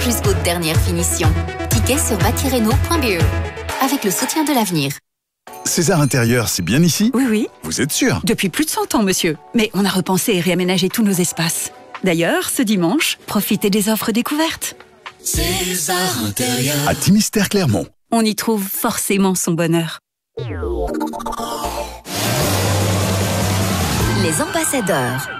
jusqu'aux dernières finitions. Tickets sur batirenault.be. Avec le soutien de l'avenir. César Intérieur, c'est bien ici ? Oui. Vous êtes sûr ? Depuis plus de 100 ans, monsieur. Mais on a repensé et réaménagé tous nos espaces. D'ailleurs, ce dimanche, profitez des offres découvertes. César Intérieur. À Timistère Clermont. On y trouve forcément son bonheur. Les ambassadeurs.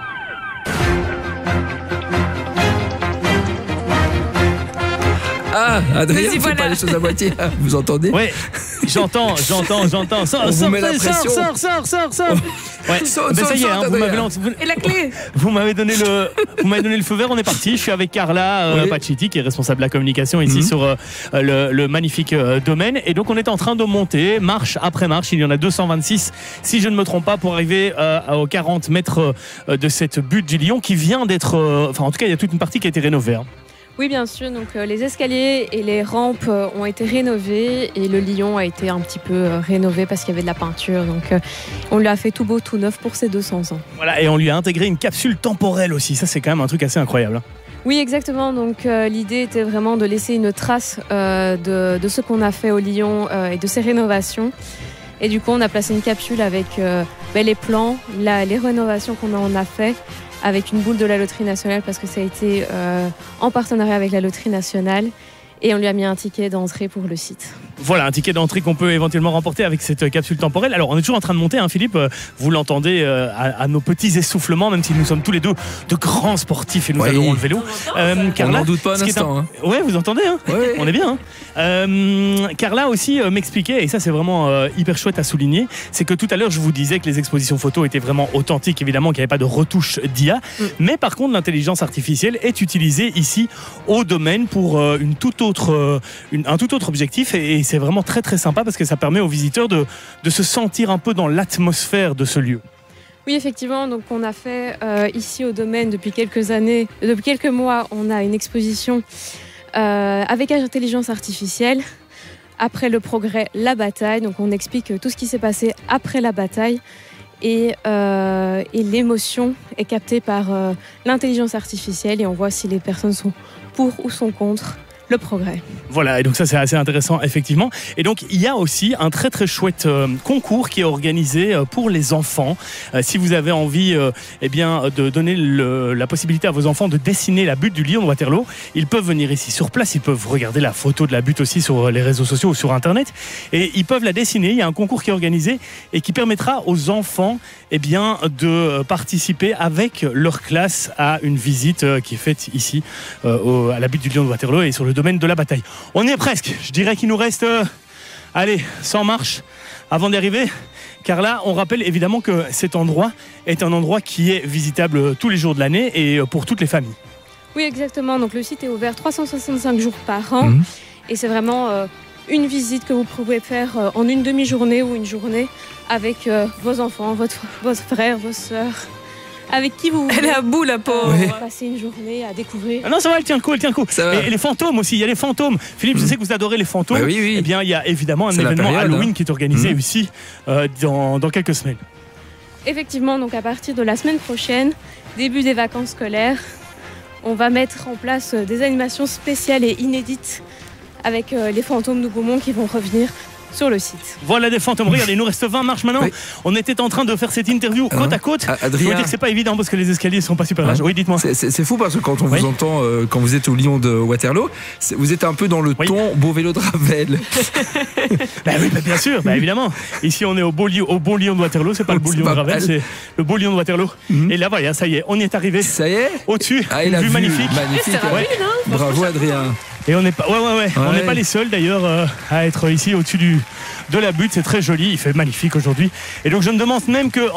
Ah, Adrien, ne fait pas les choses à moitié. Vous entendez ? Oui, j'entends. Sors. Ouais. Ça y est, vous m'avez lancé. Et la clé ? Vous m'avez donné le feu vert, on est parti. Je suis avec Carla Pacchetti, qui est responsable de la communication ici sur le magnifique domaine. Et donc, on est en train de monter, marche après marche. Il y en a 226, si je ne me trompe pas, pour arriver aux 40 mètres de cette butte du Lion qui vient d'être... Enfin, en tout cas, il y a toute une partie qui a été rénovée. Oui, bien sûr. Donc, les escaliers et les rampes ont été rénovés et le Lion a été un petit peu rénové parce qu'il y avait de la peinture. Donc, on lui a fait tout beau, tout neuf pour ses 200 ans. Voilà, et on lui a intégré une capsule temporelle aussi. Ça, c'est quand même un truc assez incroyable. Oui, exactement. Donc, l'idée était vraiment de laisser une trace de ce qu'on a fait au Lion et de ses rénovations. Et du coup, on a placé une capsule avec les plans, les rénovations qu'on en a fait, avec une boule de la Loterie Nationale parce que ça a été en partenariat avec la Loterie Nationale. Et on lui a mis un ticket d'entrée pour le site. Voilà, un ticket d'entrée qu'on peut éventuellement remporter avec cette capsule temporelle. Alors, on est toujours en train de monter, Philippe. Vous l'entendez à nos petits essoufflements, même si nous sommes tous les deux de grands sportifs et nous adorons le vélo. Carla, on n'en doute pas un instant. Oui, vous entendez, on est bien. Carla aussi m'expliquait, et ça c'est vraiment hyper chouette à souligner, c'est que tout à l'heure je vous disais que les expositions photos étaient vraiment authentiques, évidemment qu'il n'y avait pas de retouche d'IA, mais par contre l'intelligence artificielle est utilisée ici au domaine pour un tout autre objectif, et c'est vraiment très très sympa parce que ça permet aux visiteurs de se sentir un peu dans l'atmosphère de ce lieu. Oui, effectivement, donc on a fait ici au domaine depuis quelques mois, on a une exposition avec intelligence artificielle. Après le progrès, la bataille. Donc on explique tout ce qui s'est passé après la bataille et l'émotion est captée par l'intelligence artificielle et on voit si les personnes sont pour ou sont contre le progrès. Voilà, et donc ça c'est assez intéressant effectivement. Et donc il y a aussi un très très chouette concours qui est organisé pour les enfants. Si vous avez envie de donner la possibilité à vos enfants de dessiner la butte du Lion de Waterloo, ils peuvent venir ici sur place, ils peuvent regarder la photo de la butte aussi sur les réseaux sociaux ou sur internet et ils peuvent la dessiner. Il y a un concours qui est organisé et qui permettra aux enfants de participer avec leur classe à une visite qui est faite ici à la butte du Lion de Waterloo et sur le domaine de la bataille. On y est presque, je dirais qu'il nous reste 100 marches avant d'y arriver. Car là, on rappelle évidemment que cet endroit est un endroit qui est visitable tous les jours de l'année et pour toutes les familles. Oui, exactement. Donc le site est ouvert 365 jours par an et c'est vraiment une visite que vous pouvez faire en une demi-journée ou une journée avec vos enfants, votre frère, vos sœurs. Avec qui vous voulez. Elle est à bout, la pauvre. Passer une journée à découvrir. Ah non, ça va, elle tient le coup. Et les fantômes aussi, il y a les fantômes. Philippe, je sais que vous adorez les fantômes. Oui. Eh bien, il y a évidemment un événement Halloween qui est organisé ici dans quelques semaines. Effectivement, donc à partir de la semaine prochaine, début des vacances scolaires, on va mettre en place des animations spéciales et inédites avec les fantômes de Gaumont qui vont revenir sur le site. Voilà des fantômes. Regardez, il nous reste 20 marches maintenant. On était en train de faire cette interview côte à côte. Adrien, je veux dire que c'est pas évident parce que les escaliers sont pas super larges. Oui, dites-moi. C'est fou parce que quand on vous entend, quand vous êtes au Lion de Waterloo, vous êtes un peu dans le ton beau vélo de Ravel. Bien sûr, évidemment. Ici, on est au beau Lion de Waterloo. C'est pas le beau Lion de Ravel, c'est le beau Lion de Waterloo. Et là, voilà, ça y est, on y est arrivé. Ça y est. Au-dessus, une vue magnifique. Bravo, Adrien. Et on n'est pas, on n'est pas les seuls d'ailleurs à être ici au-dessus de la butte. C'est très joli, il fait magnifique aujourd'hui. Et donc je me demande même que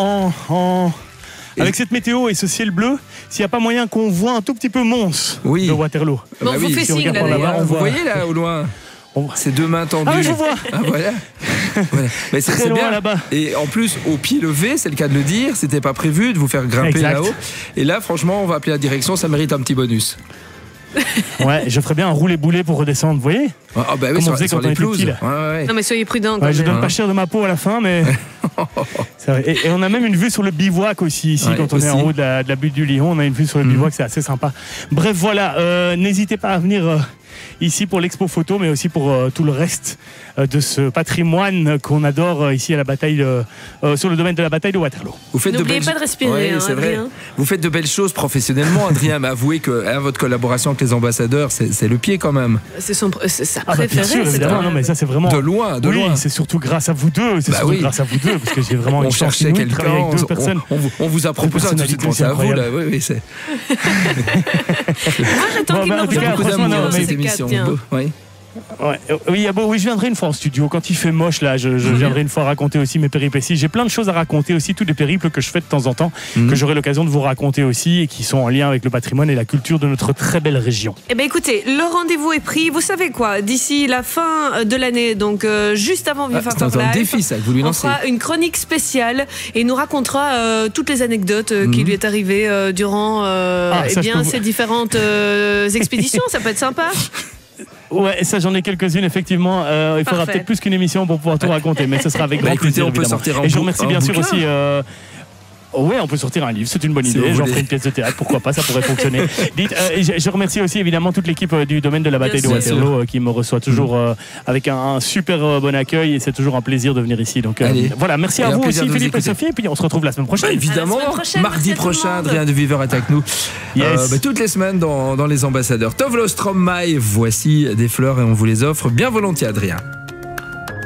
avec cette météo et ce ciel bleu, s'il n'y a pas moyen qu'on voit un tout petit peu Mons de Waterloo. Bon, vous faites signe là. Vous voyez là au loin. C'est deux mains tendues. Ah je vois. Voilà. Mais c'est bien là-bas. Et en plus au pied levé, c'est le cas de le dire. C'était pas prévu de vous faire grimper là-haut. Et là, franchement, on va appeler la direction. Ça mérite un petit bonus. Ouais, je ferais bien un roulé-boulet pour redescendre, vous voyez ? Ah bah oui, comme on faisait quand on était petit. Non mais soyez prudents. Je donne pas cher de ma peau à la fin, mais c'est vrai. Et on a même une vue sur le bivouac aussi ici, quand on est en haut de la butte du Lion, on a une vue sur le bivouac, c'est assez sympa. Bref, voilà, n'hésitez pas à venir ici pour l'expo photo, mais aussi pour tout le reste de ce patrimoine qu'on adore ici à la bataille, sur le domaine de la bataille de Waterloo. N'oubliez pas de respirer, c'est vrai. Vous faites de belles choses professionnellement, Adrien, mais avouez que votre collaboration avec les ambassadeurs, c'est le pied quand même. C'est sa préférée. Bien sûr, évidemment, non, mais ça c'est vraiment... De loin. C'est surtout grâce à vous deux, grâce à vous deux, parce que j'ai vraiment une chance inouïe de travailler avec deux personnes. On vous a proposé tout de suite penser à vous, là. Oui, c'est... J'attends qu'il me rejoigne beaucoup d'amour dans cette émission. Oui, je viendrai une fois en studio. Quand il fait moche, là, je viendrai une fois raconter aussi mes péripéties. J'ai plein de choses à raconter aussi, tous les périples que je fais de temps en temps, que j'aurai l'occasion de vous raconter aussi et qui sont en lien avec le patrimoine et la culture de notre très belle région. Eh bien, écoutez, le rendez-vous est pris. Vous savez quoi? D'ici la fin de l'année, donc juste avant Vive After Live, c'est un défi, ça, que vous lui lancez. On fera une chronique spéciale et il nous racontera toutes les anecdotes qui lui est arrivées durant ces différentes expéditions. Ça peut être sympa. Ouais, ça j'en ai quelques-unes effectivement. Il faudra peut-être plus qu'une émission pour pouvoir tout raconter, mais ce sera avec grand plaisir. On peut sortir et je remercie bien sûr aussi. Oui, on peut sortir un livre, c'est une bonne idée. J'en ferai une pièce de théâtre, pourquoi pas, ça pourrait fonctionner. Je remercie aussi évidemment toute l'équipe du domaine de la bataille de Waterloo qui me reçoit toujours avec un super bon accueil et c'est toujours un plaisir de venir ici. Donc voilà, merci à vous aussi Philippe et Sophie et puis on se retrouve la semaine prochaine. Évidemment, mardi prochain, Adrien de Viveur est avec nous. Toutes les semaines dans les ambassadeurs. Tov Lostrom Mai, voici des fleurs et on vous les offre bien volontiers, Adrien.